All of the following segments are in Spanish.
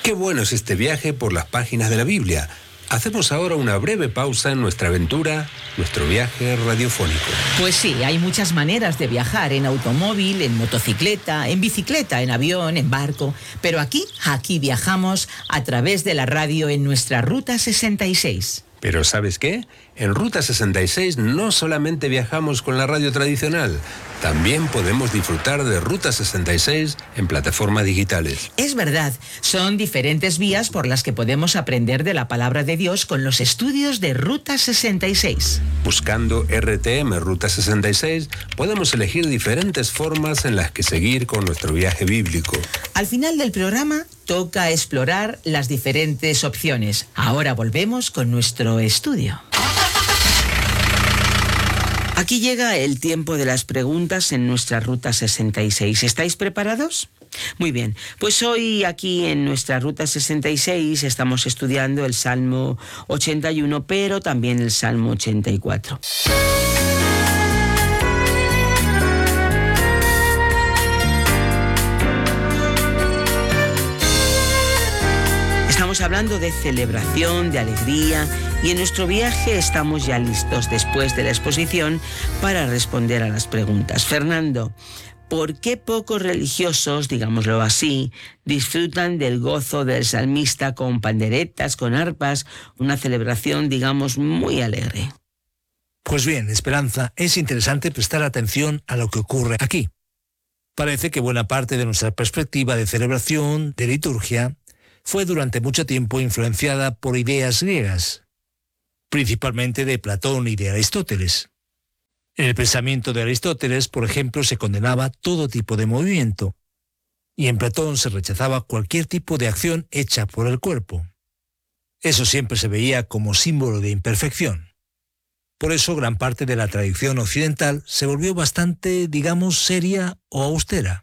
Qué bueno es este viaje por las páginas de la Biblia. Hacemos ahora una breve pausa en nuestra aventura, nuestro viaje radiofónico. Pues sí, hay muchas maneras de viajar, en automóvil, en motocicleta, en bicicleta, en avión, en barco. Pero aquí viajamos a través de la radio en nuestra Ruta 66. Pero ¿sabes qué? En Ruta 66 no solamente viajamos con la radio tradicional, también podemos disfrutar de Ruta 66 en plataformas digitales. Es verdad, son diferentes vías por las que podemos aprender de la palabra de Dios con los estudios de Ruta 66. Buscando RTM Ruta 66, podemos elegir diferentes formas en las que seguir con nuestro viaje bíblico. Al final del programa toca explorar las diferentes opciones. Ahora volvemos con nuestro estudio. Aquí llega el tiempo de las preguntas en nuestra Ruta 66. ¿Estáis preparados? Muy bien, pues hoy aquí en nuestra Ruta 66 estamos estudiando el Salmo 81, pero también el Salmo 84. Estamos hablando de celebración, de alegría, y en nuestro viaje estamos ya listos después de la exposición para responder a las preguntas. Fernando, ¿por qué pocos religiosos, digámoslo así, disfrutan del gozo del salmista con panderetas, con arpas, una celebración, digamos, muy alegre? Pues bien, Esperanza, es interesante prestar atención a lo que ocurre aquí. Parece que buena parte de nuestra perspectiva de celebración, de liturgia, fue durante mucho tiempo influenciada por ideas griegas, principalmente de Platón y de Aristóteles. En el pensamiento de Aristóteles, por ejemplo, se condenaba todo tipo de movimiento, y en Platón se rechazaba cualquier tipo de acción hecha por el cuerpo. Eso siempre se veía como símbolo de imperfección. Por eso gran parte de la tradición occidental se volvió bastante, digamos, seria o austera.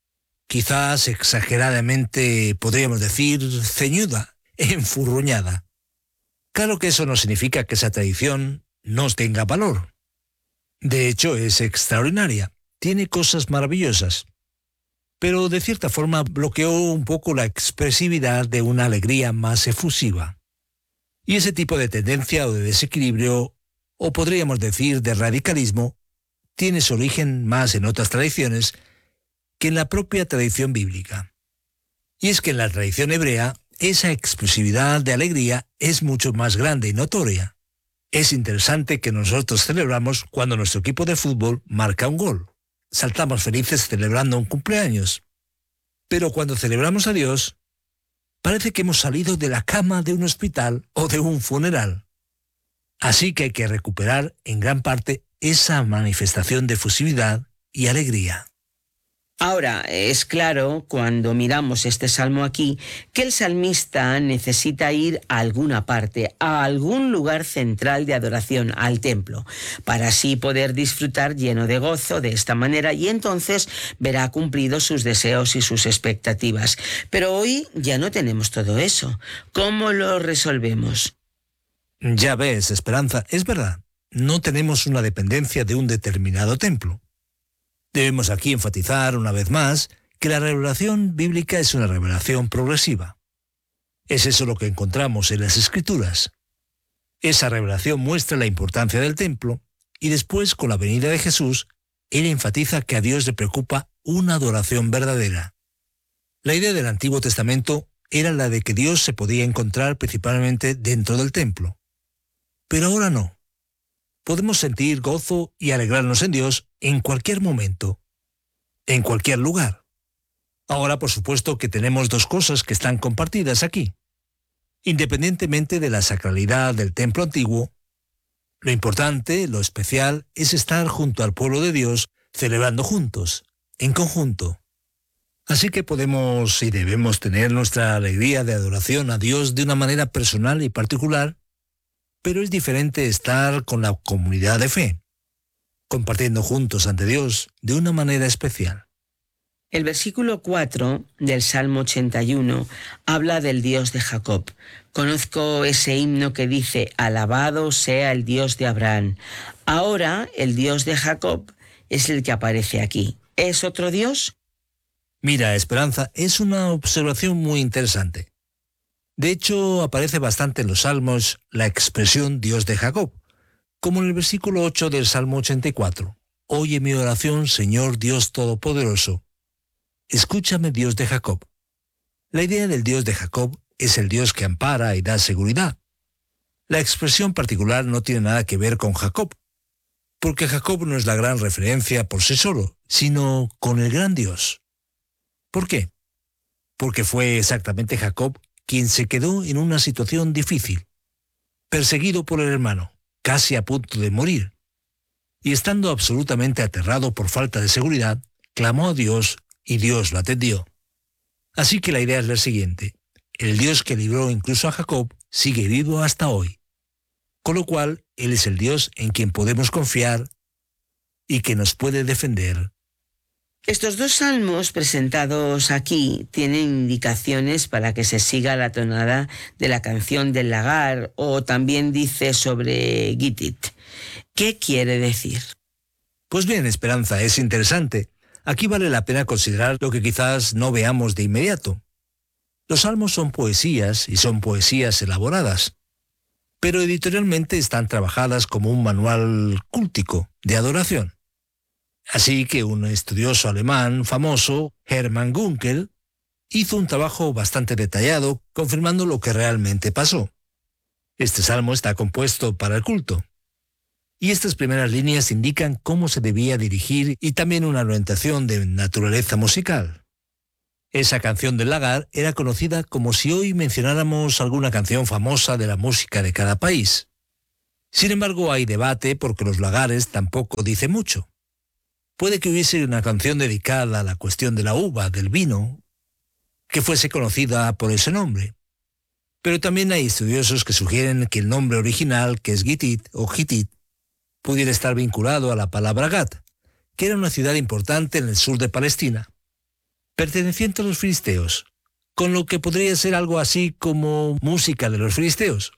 Quizás exageradamente, podríamos decir, ceñuda, enfurruñada. Claro que eso no significa que esa tradición no tenga valor. De hecho, es extraordinaria, tiene cosas maravillosas. Pero de cierta forma bloqueó un poco la expresividad de una alegría más efusiva. Y ese tipo de tendencia o de desequilibrio, o podríamos decir de radicalismo, tiene su origen más en otras tradiciones que en la propia tradición bíblica. Y es que en la tradición hebrea, esa explosividad de alegría es mucho más grande y notoria. Es interesante que nosotros celebramos cuando nuestro equipo de fútbol marca un gol. Saltamos felices celebrando un cumpleaños. Pero cuando celebramos a Dios, parece que hemos salido de la cama de un hospital o de un funeral. Así que hay que recuperar en gran parte esa manifestación de efusividad y alegría. Ahora, es claro, cuando miramos este salmo aquí, que el salmista necesita ir a alguna parte, a algún lugar central de adoración, al templo, para así poder disfrutar lleno de gozo de esta manera, y entonces verá cumplidos sus deseos y sus expectativas. Pero hoy ya no tenemos todo eso. ¿Cómo lo resolvemos? Ya ves, Esperanza, es verdad, no tenemos una dependencia de un determinado templo. Debemos aquí enfatizar una vez más que la revelación bíblica es una revelación progresiva. Es eso lo que encontramos en las Escrituras. Esa revelación muestra la importancia del templo y después, con la venida de Jesús, él enfatiza que a Dios le preocupa una adoración verdadera. La idea del Antiguo Testamento era la de que Dios se podía encontrar principalmente dentro del templo. Pero ahora no. Podemos sentir gozo y alegrarnos en Dios en cualquier momento, en cualquier lugar. Ahora, por supuesto, que tenemos dos cosas que están compartidas aquí. Independientemente de la sacralidad del templo antiguo, lo importante, lo especial, es estar junto al pueblo de Dios, celebrando juntos, en conjunto. Así que podemos y debemos tener nuestra alegría de adoración a Dios de una manera personal y particular, pero es diferente estar con la comunidad de fe, compartiendo juntos ante Dios de una manera especial. El versículo 4 del Salmo 81 habla del Dios de Jacob. Conozco ese himno que dice: alabado sea el Dios de Abraham. Ahora el Dios de Jacob es el que aparece aquí. ¿Es otro Dios? Mira, Esperanza, es una observación muy interesante. De hecho, aparece bastante en los Salmos la expresión Dios de Jacob, como en el versículo 8 del Salmo 84. Oye mi oración, Señor Dios Todopoderoso. Escúchame, Dios de Jacob. La idea del Dios de Jacob es el Dios que ampara y da seguridad. La expresión particular no tiene nada que ver con Jacob, porque Jacob no es la gran referencia por sí solo, sino con el gran Dios. ¿Por qué? Porque fue exactamente Jacob quien se quedó en una situación difícil, perseguido por el hermano, casi a punto de morir, y estando absolutamente aterrado por falta de seguridad, clamó a Dios y Dios lo atendió. Así que la idea es la siguiente: el Dios que libró incluso a Jacob sigue vivo hasta hoy, con lo cual Él es el Dios en quien podemos confiar y que nos puede defender. Estos dos salmos presentados aquí tienen indicaciones para que se siga la tonada de la canción del lagar, o también dice sobre Gittit. ¿Qué quiere decir? Pues bien, Esperanza, es interesante. Aquí vale la pena considerar lo que quizás no veamos de inmediato. Los salmos son poesías, y son poesías elaboradas, pero editorialmente están trabajadas como un manual cúltico de adoración. Así que un estudioso alemán famoso, Hermann Gunkel, hizo un trabajo bastante detallado confirmando lo que realmente pasó. Este salmo está compuesto para el culto, y estas primeras líneas indican cómo se debía dirigir y también una orientación de naturaleza musical. Esa canción del lagar era conocida como si hoy mencionáramos alguna canción famosa de la música de cada país. Sin embargo, hay debate porque los lagares tampoco dicen mucho. Puede que hubiese una canción dedicada a la cuestión de la uva, del vino, que fuese conocida por ese nombre. Pero también hay estudiosos que sugieren que el nombre original, que es Gittit o Hitit, pudiera estar vinculado a la palabra Gat, que era una ciudad importante en el sur de Palestina, perteneciente a los filisteos, con lo que podría ser algo así como música de los filisteos,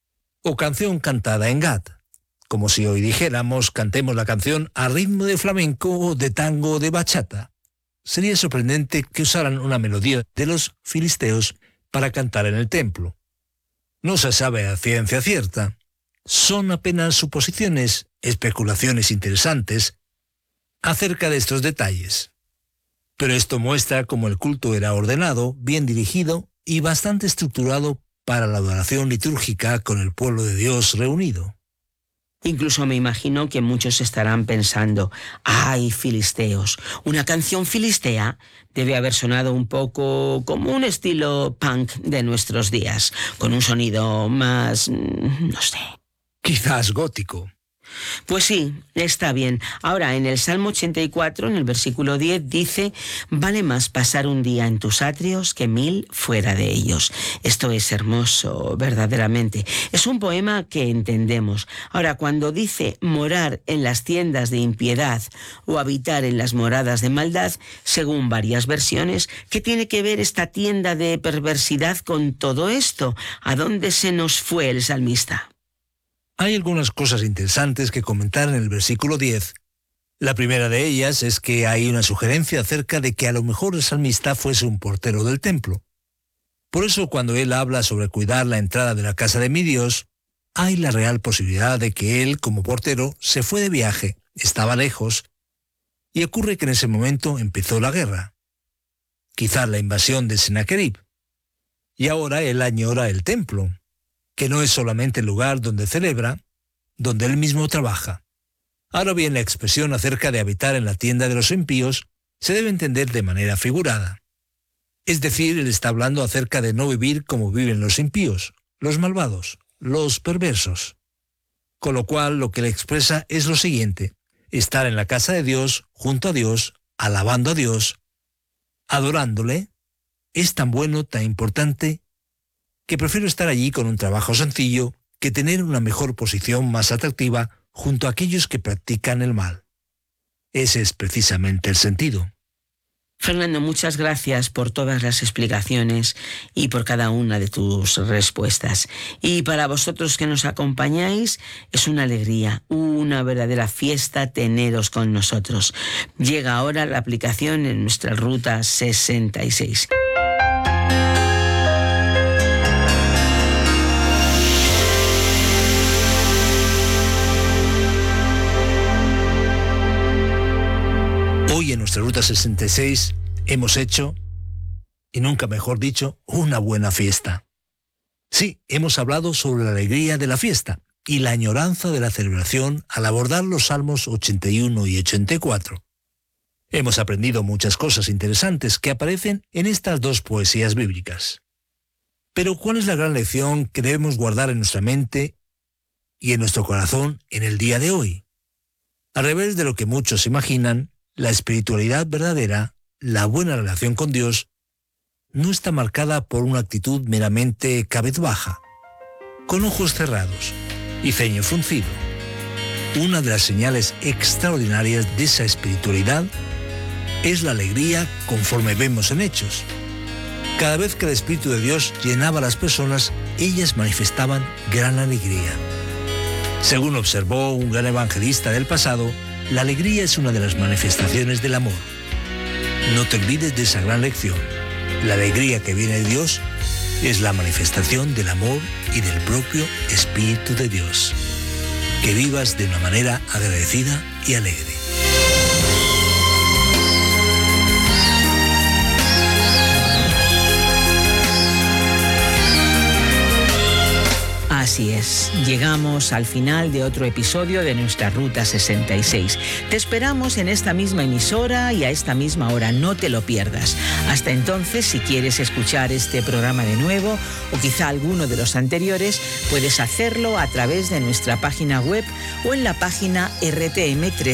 o canción cantada en Gat, como si hoy dijéramos cantemos la canción a ritmo de flamenco o de tango o de bachata. Sería sorprendente que usaran una melodía de los filisteos para cantar en el templo. No se sabe a ciencia cierta. Son apenas suposiciones, especulaciones interesantes acerca de estos detalles. Pero esto muestra cómo el culto era ordenado, bien dirigido y bastante estructurado para la adoración litúrgica con el pueblo de Dios reunido. Incluso me imagino que muchos estarán pensando, ¡ay, filisteos! Una canción filistea debe haber sonado un poco como un estilo punk de nuestros días, con un sonido más, no sé. Quizás gótico. Pues sí, está bien. Ahora, en el Salmo 84, en el versículo 10, dice: vale más pasar un día en tus atrios que 1000 fuera de ellos. Esto es hermoso, verdaderamente. Es un poema que entendemos. Ahora, cuando dice morar en las tiendas de impiedad o habitar en las moradas de maldad, según varias versiones, ¿qué tiene que ver esta tienda de perversidad con todo esto? ¿A dónde se nos fue el salmista? Hay algunas cosas interesantes que comentar en el versículo 10. La primera de ellas es que hay una sugerencia acerca de que a lo mejor el salmista fuese un portero del templo. Por eso cuando él habla sobre cuidar la entrada de la casa de mi Dios, hay la real posibilidad de que él, como portero, se fue de viaje, estaba lejos, y ocurre que en ese momento empezó la guerra. Quizás la invasión de Sennacherib. Y ahora él añora el templo, que no es solamente el lugar donde celebra, donde él mismo trabaja. Ahora bien, la expresión acerca de habitar en la tienda de los impíos se debe entender de manera figurada. Es decir, él está hablando acerca de no vivir como viven los impíos, los malvados, los perversos. Con lo cual, lo que le expresa es lo siguiente: estar en la casa de Dios, junto a Dios, alabando a Dios, adorándole, es tan bueno, tan importante, que prefiero estar allí con un trabajo sencillo que tener una mejor posición más atractiva junto a aquellos que practican el mal. Ese es precisamente el sentido. Fernando, muchas gracias por todas las explicaciones y por cada una de tus respuestas. Y para vosotros que nos acompañáis, es una alegría, una verdadera fiesta teneros con nosotros. Llega ahora la aplicación en nuestra Ruta 66. Hoy en nuestra Ruta 66 hemos hecho, y nunca mejor dicho, una buena fiesta. Sí, hemos hablado sobre la alegría de la fiesta y la añoranza de la celebración al abordar los Salmos 81 y 84. Hemos aprendido muchas cosas interesantes que aparecen en estas dos poesías bíblicas. Pero ¿cuál es la gran lección que debemos guardar en nuestra mente y en nuestro corazón en el día de hoy? Al revés de lo que muchos imaginan, la espiritualidad verdadera, la buena relación con Dios, no está marcada por una actitud meramente cabezbaja, con ojos cerrados y ceño fruncido. Una de las señales extraordinarias de esa espiritualidad es la alegría conforme vemos en Hechos. Cada vez que el Espíritu de Dios llenaba a las personas, ellas manifestaban gran alegría. Según observó un gran evangelista del pasado, la alegría es una de las manifestaciones del amor. No te olvides de esa gran lección. La alegría que viene de Dios es la manifestación del amor y del propio Espíritu de Dios. Que vivas de una manera agradecida y alegre. Así es, llegamos al final de otro episodio de nuestra Ruta 66. Te esperamos en esta misma emisora y a esta misma hora, no te lo pierdas. Hasta entonces, si quieres escuchar este programa de nuevo o quizá alguno de los anteriores, puedes hacerlo a través de nuestra página web o en la página RTM3.